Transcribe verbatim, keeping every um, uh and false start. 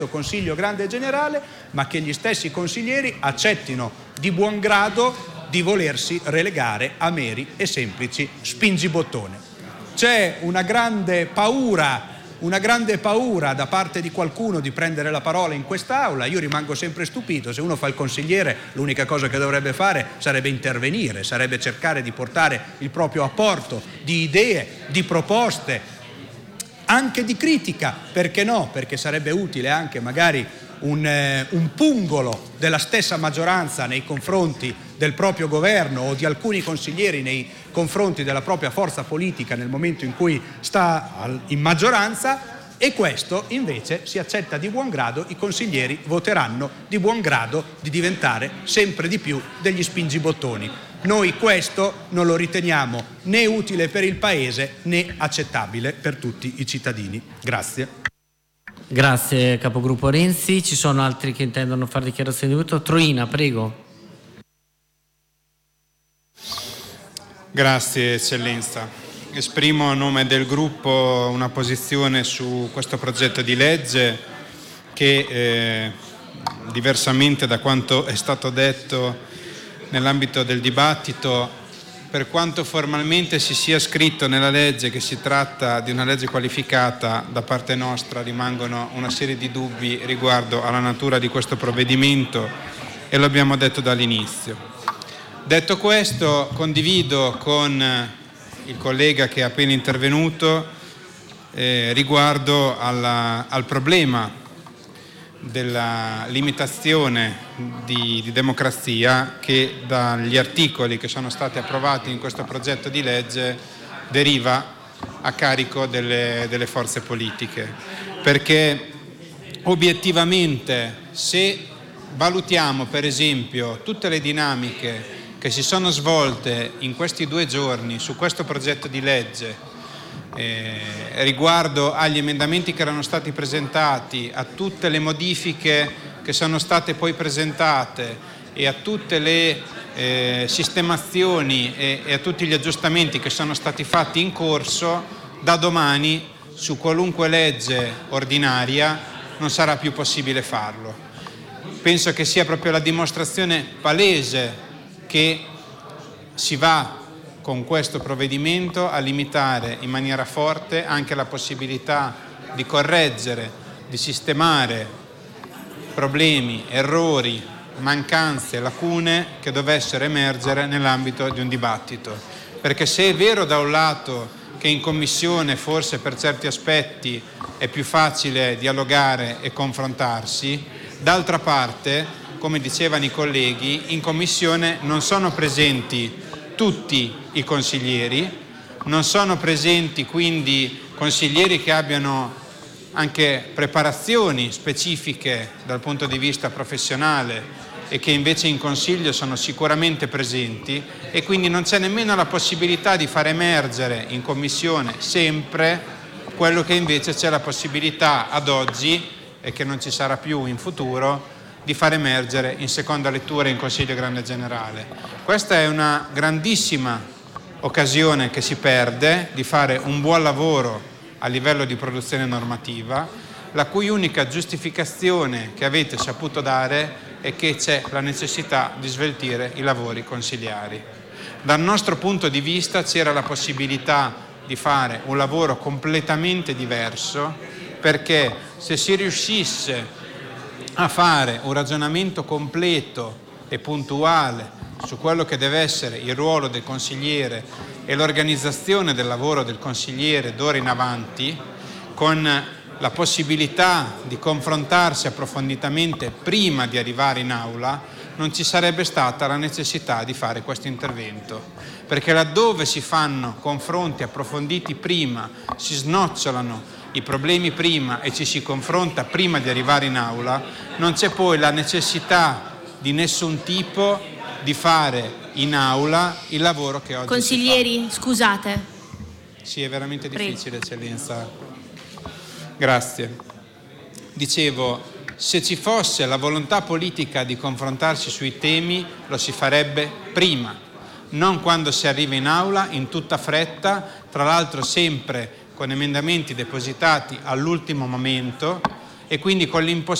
Consiglio Grande Generale, ma che gli stessi consiglieri accettino di buon grado di volersi relegare a meri e semplici spingibottone. C'è una grande paura, una grande paura da parte di qualcuno di prendere la parola in quest'Aula. Io rimango sempre stupito: se uno fa il consigliere, l'unica cosa che dovrebbe fare sarebbe intervenire, sarebbe cercare di portare il proprio apporto di idee, di proposte, anche di critica, perché no? Perché sarebbe utile anche magari un, eh, un pungolo della stessa maggioranza nei confronti del proprio governo o di alcuni consiglieri nei confronti della propria forza politica nel momento in cui sta al, in maggioranza, e questo invece si accetta di buon grado. I consiglieri voteranno di buon grado di diventare sempre di più degli spingibottoni. Noi questo non lo riteniamo né utile per il Paese né accettabile per tutti i cittadini. Grazie. Grazie capogruppo Renzi. Ci sono altri che intendono fare dichiarazioni di voto? Troina, prego. Grazie Eccellenza. Esprimo a nome del gruppo una posizione su questo progetto di legge che, eh, diversamente da quanto è stato detto nell'ambito del dibattito, per quanto formalmente si sia scritto nella legge che si tratta di una legge qualificata, da parte nostra rimangono una serie di dubbi riguardo alla natura di questo provvedimento, e lo abbiamo detto dall'inizio. Detto questo, condivido con il collega che è appena intervenuto eh, riguardo alla, al problema della limitazione di, di democrazia che dagli articoli che sono stati approvati in questo progetto di legge deriva a carico delle, delle forze politiche, perché obiettivamente, se valutiamo per esempio tutte le dinamiche che si sono svolte in questi due giorni su questo progetto di legge, Eh, riguardo agli emendamenti che erano stati presentati, a tutte le modifiche che sono state poi presentate e a tutte le eh, sistemazioni e, e a tutti gli aggiustamenti che sono stati fatti in corso, da domani su qualunque legge ordinaria non sarà più possibile farlo. Penso che sia proprio la dimostrazione palese che si va con questo provvedimento a limitare in maniera forte anche la possibilità di correggere, di sistemare problemi, errori, mancanze, lacune che dovessero emergere nell'ambito di un dibattito. Perché se è vero da un lato che in Commissione forse per certi aspetti è più facile dialogare e confrontarsi, d'altra parte, come dicevano i colleghi, in Commissione non sono presenti tutti i consiglieri, non sono presenti quindi consiglieri che abbiano anche preparazioni specifiche dal punto di vista professionale e che invece in Consiglio sono sicuramente presenti, e quindi non c'è nemmeno la possibilità di far emergere in Commissione sempre quello che invece c'è la possibilità ad oggi, e che non ci sarà più in futuro, di far emergere in seconda lettura in Consiglio Grande Generale. Questa è una grandissima occasione che si perde di fare un buon lavoro a livello di produzione normativa, la cui unica giustificazione che avete saputo dare è che c'è la necessità di sveltire i lavori consiliari. Dal nostro punto di vista c'era la possibilità di fare un lavoro completamente diverso, perché se si riuscisse a fare un ragionamento completo e puntuale su quello che deve essere il ruolo del consigliere e l'organizzazione del lavoro del consigliere d'ora in avanti, con la possibilità di confrontarsi approfonditamente prima di arrivare in aula, non ci sarebbe stata la necessità di fare questo intervento, perché laddove si fanno confronti approfonditi prima, si snocciolano i problemi prima e ci si confronta prima di arrivare in aula, non c'è poi la necessità di nessun tipo di fare in aula il lavoro che oggi Consiglieri, si fa. Scusate. Sì, è veramente difficile, Eccellenza. Grazie. Dicevo, se ci fosse la volontà politica di confrontarsi sui temi, lo si farebbe prima, non quando si arriva in aula in tutta fretta, tra l'altro sempre con emendamenti depositati all'ultimo momento e quindi con l'impossibilità